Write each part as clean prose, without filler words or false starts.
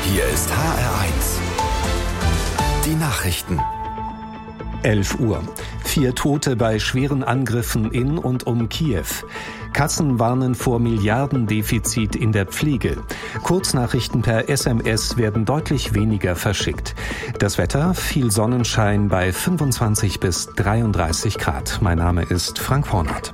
Hier ist HR1. Die Nachrichten. 11 Uhr. 4 Tote bei schweren Angriffen in und um Kiew. Kassen warnen vor Milliardendefizit in der Pflege. Kurznachrichten per SMS werden deutlich weniger verschickt. Das Wetter, viel Sonnenschein bei 25 bis 33 Grad. Mein Name ist Frank Hornert.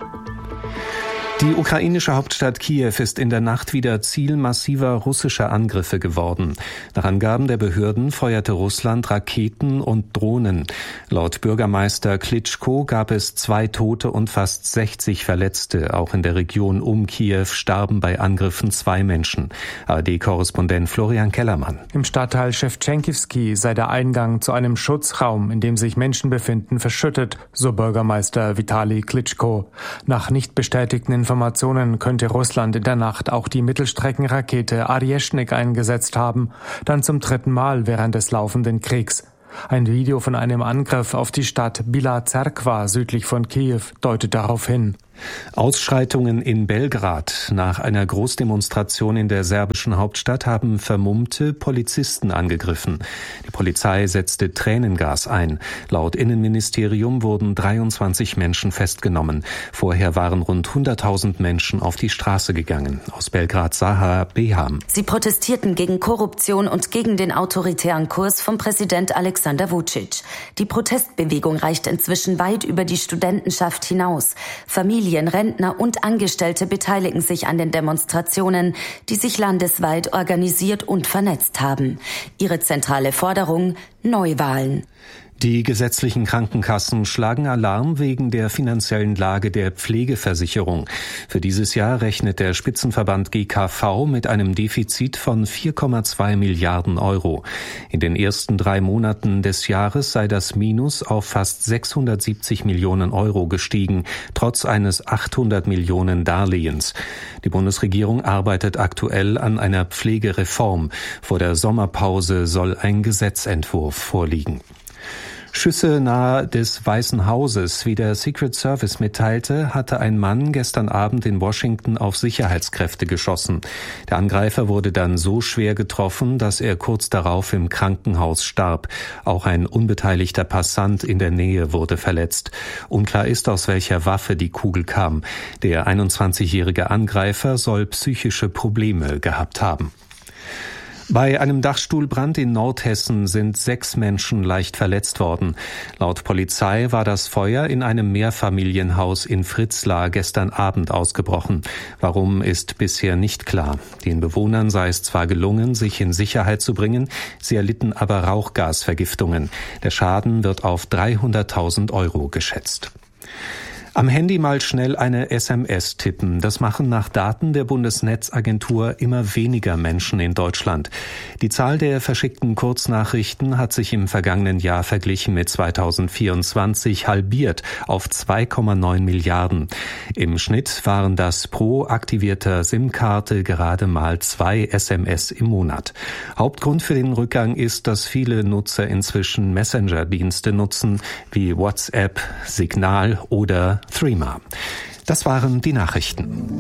Die ukrainische Hauptstadt Kiew ist in der Nacht wieder Ziel massiver russischer Angriffe geworden. Nach Angaben der Behörden feuerte Russland Raketen und Drohnen. Laut Bürgermeister Klitschko gab es 2 Tote und fast 60 Verletzte. Auch in der Region um Kiew starben bei Angriffen 2 Menschen. ARD-Korrespondent Florian Kellermann. Im Stadtteil Schewtschenkivsky sei der Eingang zu einem Schutzraum, in dem sich Menschen befinden, verschüttet, so Bürgermeister Vitali Klitschko. Nach nicht bestätigten Informationen könnte Russland in der Nacht auch die Mittelstreckenrakete Arieschnik eingesetzt haben, dann zum 3. Mal während des laufenden Kriegs. Ein Video von einem Angriff auf die Stadt Bila Zerkva südlich von Kiew deutet darauf hin. Ausschreitungen in Belgrad. Nach einer Großdemonstration in der serbischen Hauptstadt haben vermummte Polizisten angegriffen. Die Polizei setzte Tränengas ein. Laut Innenministerium wurden 23 Menschen festgenommen. Vorher waren rund 100.000 Menschen auf die Straße gegangen. Aus Belgrad Saha Beham. Sie protestierten gegen Korruption und gegen den autoritären Kurs von Präsident Alexander Vučić. Die Protestbewegung reicht inzwischen weit über die Studentenschaft hinaus. Familien, Rentner und Angestellte beteiligen sich an den Demonstrationen, die sich landesweit organisiert und vernetzt haben. Ihre zentrale Forderung: Neuwahlen. Die gesetzlichen Krankenkassen schlagen Alarm wegen der finanziellen Lage der Pflegeversicherung. Für dieses Jahr rechnet der Spitzenverband GKV mit einem Defizit von 4,2 Milliarden Euro. In den ersten 3 Monaten des Jahres sei das Minus auf fast 670 Millionen Euro gestiegen, trotz eines 800 Millionen Darlehens. Die Bundesregierung arbeitet aktuell an einer Pflegereform. Vor der Sommerpause soll ein Gesetzentwurf vorliegen. Schüsse nahe des Weißen Hauses. Wie der Secret Service mitteilte, hatte ein Mann gestern Abend in Washington auf Sicherheitskräfte geschossen. Der Angreifer wurde dann so schwer getroffen, dass er kurz darauf im Krankenhaus starb. Auch ein unbeteiligter Passant in der Nähe wurde verletzt. Unklar ist, aus welcher Waffe die Kugel kam. Der 21-jährige Angreifer soll psychische Probleme gehabt haben. Bei einem Dachstuhlbrand in Nordhessen sind 6 Menschen leicht verletzt worden. Laut Polizei war das Feuer in einem Mehrfamilienhaus in Fritzlar gestern Abend ausgebrochen. Warum, ist bisher nicht klar. Den Bewohnern sei es zwar gelungen, sich in Sicherheit zu bringen, sie erlitten aber Rauchgasvergiftungen. Der Schaden wird auf 300.000 Euro geschätzt. Am Handy mal schnell eine SMS tippen. Das machen nach Daten der Bundesnetzagentur immer weniger Menschen in Deutschland. Die Zahl der verschickten Kurznachrichten hat sich im vergangenen Jahr verglichen mit 2024 halbiert auf 2,9 Milliarden. Im Schnitt waren das pro aktivierter SIM-Karte gerade mal 2 SMS im Monat. Hauptgrund für den Rückgang ist, dass viele Nutzer inzwischen Messenger-Dienste nutzen, wie WhatsApp, Signal oder Threema. Das waren die Nachrichten.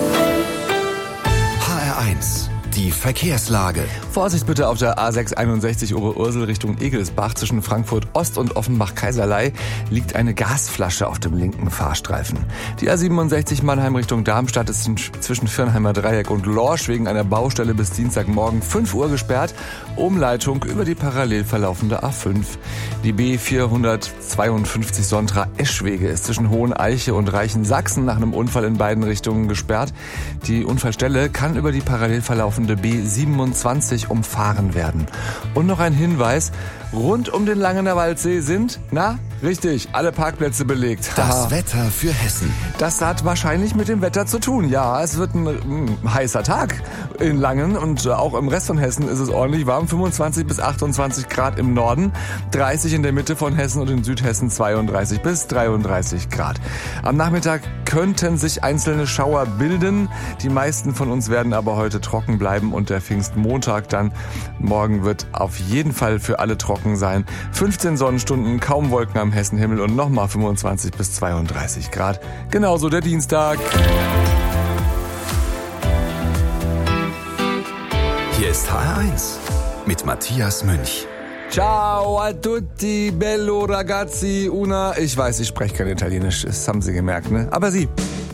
HR1, die Verkehrslage. Vorsicht bitte auf der A661 Oberursel Richtung Egelsbach. Zwischen Frankfurt Ost und Offenbach-Kaiserlei liegt eine Gasflasche auf dem linken Fahrstreifen. Die A67 Mannheim Richtung Darmstadt ist zwischen Firnheimer Dreieck und Lorsch wegen einer Baustelle bis Dienstagmorgen 5 Uhr gesperrt. Umleitung über die parallel verlaufende A5. Die B452 Sontra-Eschwege ist zwischen Hoheneiche und Reichensachsen nach einem Unfall in beiden Richtungen gesperrt. Die Unfallstelle kann über die parallel verlaufende B27 umfahren werden. Und noch ein Hinweis: Rund um den Langener Waldsee sind, richtig, alle Parkplätze belegt. Das Wetter für Hessen. Das hat wahrscheinlich mit dem Wetter zu tun. Ja, es wird ein heißer Tag in Langen und auch im Rest von Hessen ist es ordentlich warm. 25 bis 28 Grad im Norden, 30 in der Mitte von Hessen und in Südhessen 32 bis 33 Grad. Am Nachmittag könnten sich einzelne Schauer bilden. Die meisten von uns werden aber heute trocken bleiben und der Pfingstmontag dann morgen wird auf jeden Fall für alle trocken sein. 15 Sonnenstunden, kaum Wolken am Hessenhimmel und nochmal 25 bis 32 Grad. Genauso der Dienstag. Hier ist HR1 mit Matthias Münch. Ciao a tutti, bello ragazzi, una. Ich weiß, ich spreche kein Italienisch, das haben Sie gemerkt, ne? Aber Sie.